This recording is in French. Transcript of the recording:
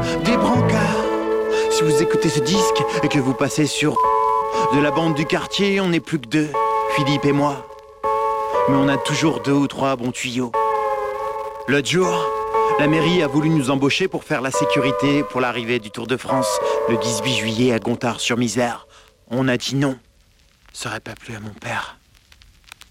des brancards. Si vous écoutez ce disque et que vous passez sur de la bande du quartier, on n'est plus que deux, Philippe et moi. Mais on a toujours 2 ou 3 bons tuyaux. L'autre jour, la mairie a voulu nous embaucher pour faire la sécurité pour l'arrivée du Tour de France le 18 juillet à Gontard-sur-Misère. On a dit non. Ça aurait pas plu à mon père.